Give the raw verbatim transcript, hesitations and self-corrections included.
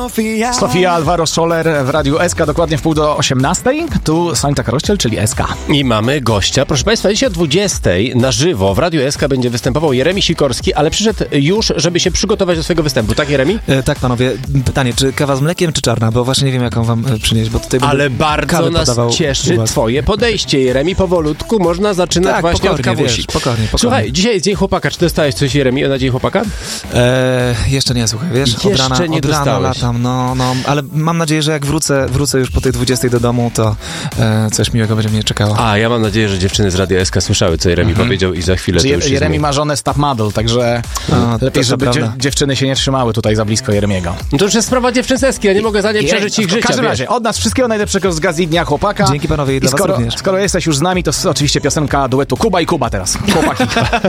Sofia. Sofia Alvaro Soler w Radiu S K, dokładnie w pół do osiemnastej. Tu Sanita Karościel, czyli S K. I mamy gościa. Proszę Państwa, dzisiaj o dwudziestej na żywo w Radiu S K będzie występował Jeremi Sikorski, ale przyszedł już, żeby się przygotować do swojego występu. Tak, Jeremi? E, tak, panowie. Pytanie, czy kawa z mlekiem, czy czarna? Bo właśnie nie wiem, jaką wam e, przynieść, bo tutaj Ale będę bardzo kawę nas podawał cieszy u was. twoje podejście, Jeremi. Powolutku można zaczynać Tak, właśnie od pokornie, kawusi. wiesz, pokornie, pokornie. Słuchaj, dzisiaj jest Dzień Chłopaka. Czy dostałeś coś, Jeremi, na Dzień Chłopaka? E, jeszcze nie, słuchaj, wiesz, Jeszcze od rana, nie od rana dostałeś. latam, no, no, ale mam nadzieję, że jak wrócę, wrócę już po tej dwudziestej do domu, to e, coś miłego będzie mnie czekało. A, ja mam nadzieję, że dziewczyny z Radia S K słyszały, co Jeremi Mhm. powiedział i za chwilę to Je- już się Jeremi zmieni. ma żonę stop model, także A, lepiej, to żeby dzie- prawda. dziewczyny się nie trzymały tutaj za blisko Jeremiego. No to już jest sprawa dziewczynseski, ja nie mogę za nie przeżyć ich w życia. każdym wiesz. razie, od nas wszystkiego najlepszego z Gazdy Dnia Chłopaka. Dzięki panowie i dla was skoro, również. skoro jesteś już z nami, to s- oczywiście piosenka duetu Kuba i Kuba teraz. Chłopaki.